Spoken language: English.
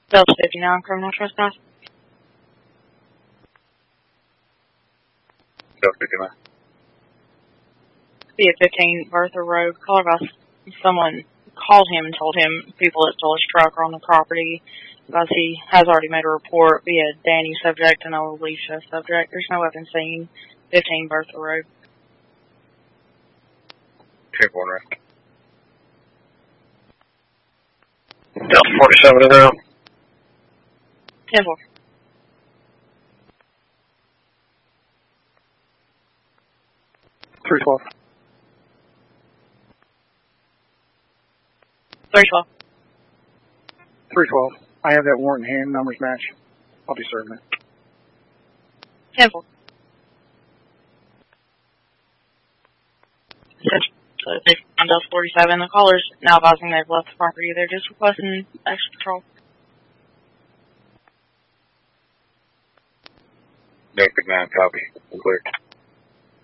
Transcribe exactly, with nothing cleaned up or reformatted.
Delta fifty-nine, criminal trespass. Delta fifty-nine. Be at fifteen Bertha Road. Caller about someone called him and told him people that stole his truck are on the property. Because he has already made a report via Danny subject and Alicia subject. There's no weapon seen. fifteen Bertha Road. ten four right. Delta forty-seven in route. ten four. three twelve. three twelve. three twelve. I have that warrant in hand. Numbers match. I'll be serving it. ten four. So they found Delta forty-seven. The caller's now advising they've left the property. They're just requesting extra patrol. Delta fifty-nine, copy. Clear.